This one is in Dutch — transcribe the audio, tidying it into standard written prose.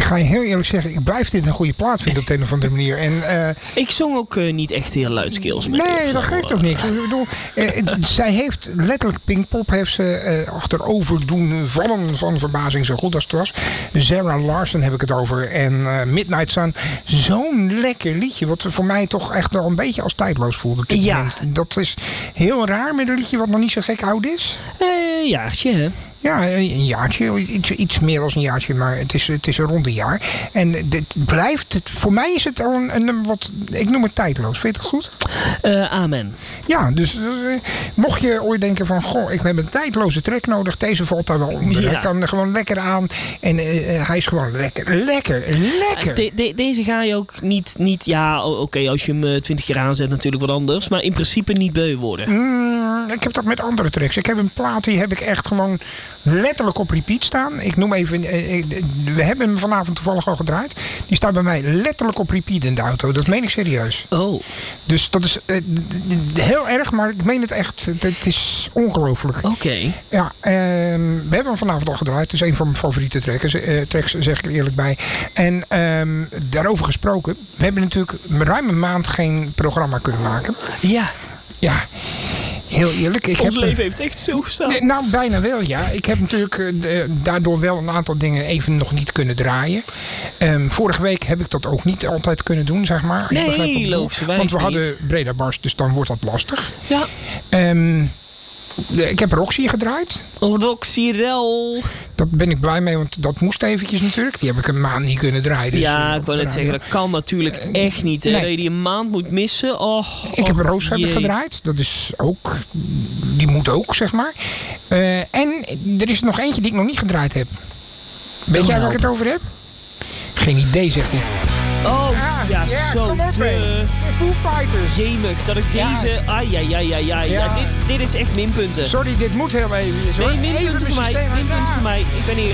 ga je heel eerlijk zeggen, ik blijf dit een goede plaat vinden op de een of andere manier. En, ik zong ook niet echt heel luidkeels mee. Nee, dat geeft ook niks. Ik bedoel, zij heeft letterlijk Pinkpop heeft ze achterover doen vallen van verbazing, zo goed als het was. Zara Larsson heb ik het over. En Midnight Sun. Zo'n lekker liedje, wat voor mij toch echt wel een beetje als tijdloos voelde. Op dit moment. Dat is heel raar met een liedje wat nog niet zo gek oud is. Jaartje, hè? Ja, een jaartje. Iets meer dan een jaartje, maar het is een rond een jaar. En voor mij is het al een wat, ik noem het tijdloos. Vind je het goed? Amen. Ja, dus mocht je ooit denken van, goh, ik heb een tijdloze track nodig. Deze valt daar wel onder. Ja. Hij kan er gewoon lekker aan. En hij is gewoon lekker. Deze ga je ook niet ja, oké, als je hem 20 keer aanzet natuurlijk wat anders. Maar in principe niet beu worden. Ik heb dat met andere tracks. Ik heb een plaat, die heb ik echt gewoon letterlijk op repeat staan. Ik noem even, we hebben hem vanavond toevallig al gedraaid. Die staat bij mij letterlijk op repeat in de auto. Dat meen ik serieus. Oh. Dus dat is heel erg, maar ik meen het echt. Het is ongelooflijk. Oké. Ja, we hebben hem vanavond al gedraaid. Het is een van mijn favoriete tracks, zeg ik er eerlijk bij. En daarover gesproken. We hebben natuurlijk ruim een maand geen programma kunnen maken. Ja. Ja. Heel eerlijk. Ons leven heeft echt stilgestaan. Nou, bijna wel, ja. Ik heb natuurlijk daardoor wel een aantal dingen even nog niet kunnen draaien. Vorige week heb ik dat ook niet altijd kunnen doen, zeg maar. Nee, logischerwijs. Want we hadden Breda Bars, dus dan wordt dat lastig. Ja. Ik heb Roxy gedraaid. Roxy Rel. Dat ben ik blij mee, want dat moest eventjes natuurlijk. Die heb ik een maand niet kunnen draaien. Dus ja, ik wou net zeggen, dat kan natuurlijk echt niet. Hè? Nee. Dat je die een maand moet missen. Ik heb Roos gedraaid. Dat is ook, die moet ook, zeg maar. En er is nog eentje die ik nog niet gedraaid heb. Weet jij waar ik het over heb? Geen idee, zegt hij. Oh, ja, zo. Foo Fighters. Jemig, dat ik deze... Ja, dit is echt minpunten. Sorry, dit moet heel even. Nee, minpunten voor mij. Ik ben eerlijk.